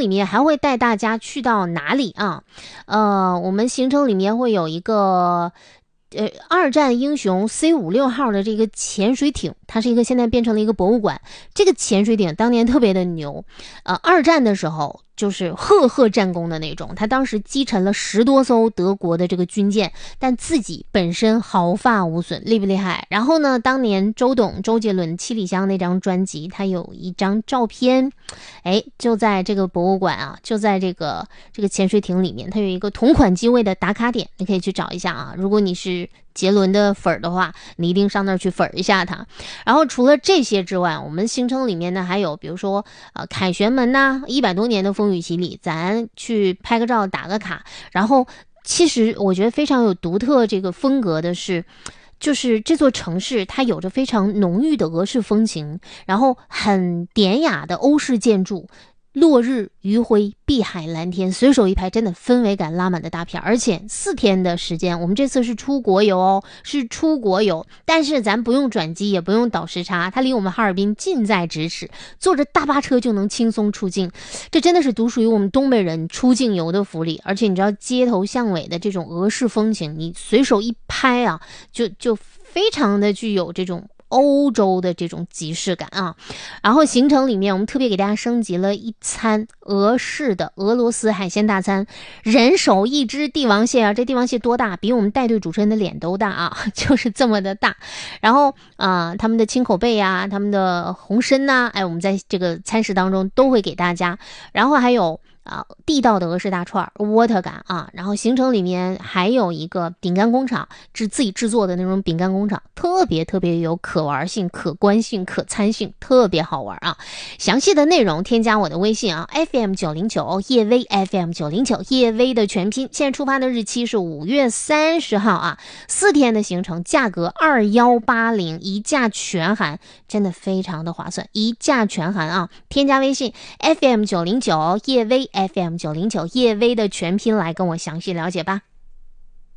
里面还会带大家去到哪里啊？我们行程里面会有一个二战英雄 C56 号的这个潜水艇，它是一个现在变成了一个博物馆。这个潜水艇当年特别的牛，二战的时候就是赫赫战功的那种，他当时击沉了10多艘德国的这个军舰，但自己本身毫发无损，厉不厉害？然后呢，当年周杰伦七里香那张专辑，他有一张照片，就在这个博物馆啊，就在这个潜水艇里面，它有一个同款机位的打卡点，你可以去找一下啊。如果你是杰伦的粉的话，你一定上那儿去粉一下他。然后除了这些之外，我们行程里面呢还有比如说凯旋门呐，100多年的风雨洗礼，咱去拍个照打个卡。然后其实我觉得非常有独特这个风格的是，就是这座城市它有着非常浓郁的俄式风情，然后很典雅的欧式建筑，落日余晖，碧海蓝天，随手一拍，真的氛围感拉满的大片。而且4天的时间，我们这次是出国游哦，但是咱不用转机，也不用倒时差，它离我们哈尔滨近在咫尺，坐着大巴车就能轻松出境。这真的是独属于我们东北人出境游的福利。而且你知道街头巷尾的这种俄式风情，你随手一拍啊，就非常的具有这种欧洲的这种即视感啊。然后行程里面我们特别给大家升级了一餐俄式的俄罗斯海鲜大餐，人手一只帝王蟹啊，这帝王蟹多大？比我们带队主持人的脸都大啊，就是这么的大。然后他们的青口贝啊，他们的红参呐，我们在这个餐食当中都会给大家。然后还有地道的俄式大串窝特感啊，然后行程里面还有一个饼干工厂，自己制作的那种饼干工厂，特别有可玩性、可观性、可参性，特别好玩啊。详细的内容添加我的微信啊 ，FM909 叶薇 FM909 叶薇的全拼。现在出发的日期是5月30号啊，4天的行程，价格2180，一价全含，真的非常的划算，一价全含啊！添加微信 FM909 叶薇FM909 叶薇的全拼来跟我详细了解吧。